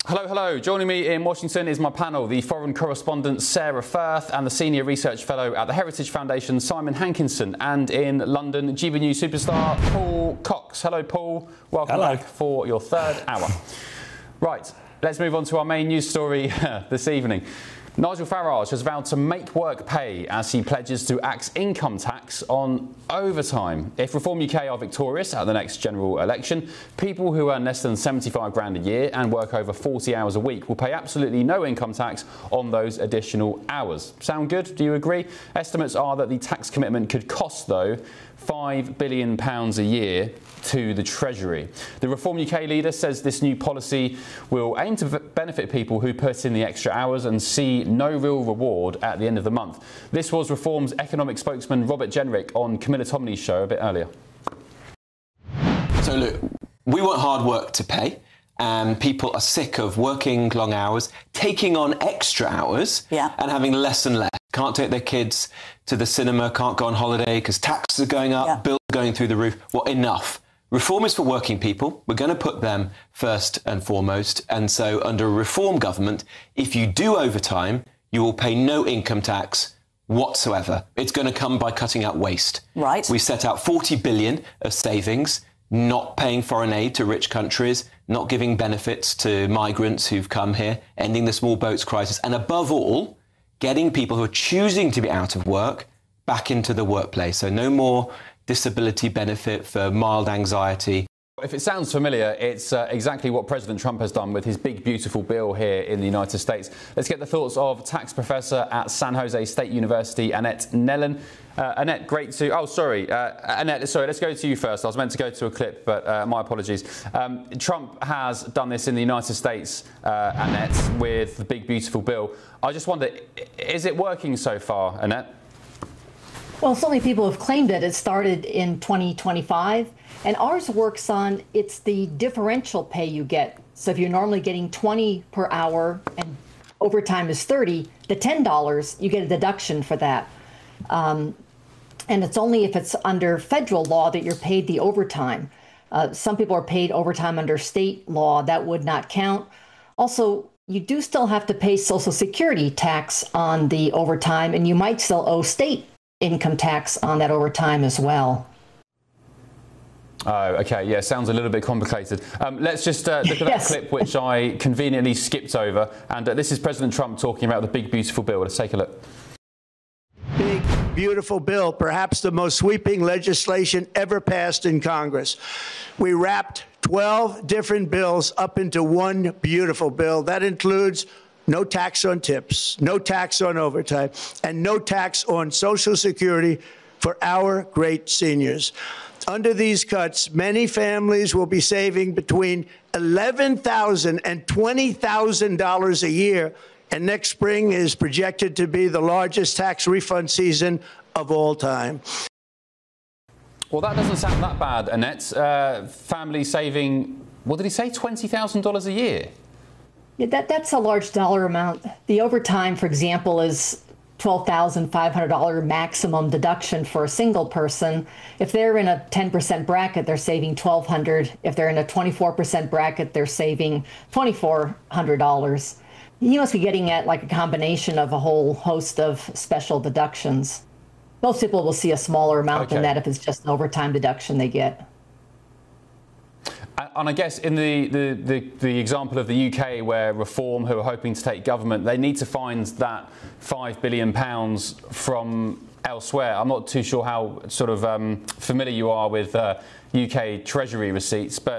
Hello, hello. Joining me in Washington is my panel, the foreign correspondent Sarah Firth and the Senior Research Fellow at the Heritage Foundation, Simon Hankinson, and in London, GB News superstar Paul Cox. Hello, Paul. Welcome back for your third hour. Right, let's move on to our main news story this evening. Nigel Farage has vowed to make work pay as he pledges to axe income tax on overtime. If Reform UK are victorious at the next general election, people who earn less than 75 grand a year and work over 40 hours a week will pay absolutely no income tax on those additional hours. Sound good? Do you agree? Estimates are that the tax commitment could cost, though, £5 billion a year to the Treasury. The Reform UK leader says this new policy will aim to benefit people who put in the extra hours and see no real reward at the end of the month. This was Reform's economic spokesman Robert Jenrick on Camilla Tominey's show a bit earlier. So look, we want hard work to pay. And people are sick of working long hours, taking on extra hours and having less and less. Can't take their kids to the cinema, can't go on holiday because taxes are going up, bills are going through the roof. Well, enough. Reform is for working people. We're going to put them first and foremost. And so under a Reform government, if you do overtime, you will pay no income tax whatsoever. It's going to come by cutting out waste. Right. We set out 40 billion of savings, not paying foreign aid to rich countries, not giving benefits to migrants who've come here, ending the small boats crisis, and above all, getting people who are choosing to be out of work back into the workplace. So no more disability benefit for mild anxiety. If it sounds familiar, it's exactly what President Trump has done with his big, beautiful bill here in the United States. Let's get the thoughts of tax professor at San Jose State University, Annette Nellen. Annette, great to... Oh, sorry. Annette, sorry, let's go to you first. I was meant to go to a clip, but my apologies. Trump has done this in the United States, Annette, with the big, beautiful bill. I just wonder, is it working so far, Annette? Well, so many people have claimed it. It started in 2025, and ours works on, it's the differential pay you get. So if you're normally getting 20 per hour and overtime is 30, the $10, you get a deduction for that. And it's only if it's under federal law that you're paid the overtime. Some people are paid overtime under state law. That would not count. Also, you do still have to pay Social Security tax on the overtime, and you might still owe state income tax on that overtime as well. Oh, OK. Yeah, sounds a little bit complicated. Let's just look at that clip, which I conveniently skipped over. And this is President Trump talking about the big, beautiful bill. Let's take a look. Big, beautiful bill, perhaps the most sweeping legislation ever passed in Congress. We wrapped 12 different bills up into one beautiful bill. That includes no tax on tips, no tax on overtime, and no tax on Social Security for our great seniors. Under these cuts, many families will be saving between $11,000 and $20,000 a year, and next spring is projected to be the largest tax refund season of all time. Well, that doesn't sound that bad, Annette. Family saving, what did he say, $20,000 a year? Yeah, that's a large dollar amount. The overtime, for example, is $12,500 maximum deduction for a single person. If they're in a 10% bracket, they're saving $1,200. If they're in a 24% bracket, they're saving $2,400. You must be getting at like a combination of a whole host of special deductions. Most people will see a smaller amount than that if it's just an overtime deduction they get. And I guess in the example of the UK, where Reform, who are hoping to take government, they need to find that £5 billion from elsewhere. I'm not too sure how sort of familiar you are with UK Treasury receipts, but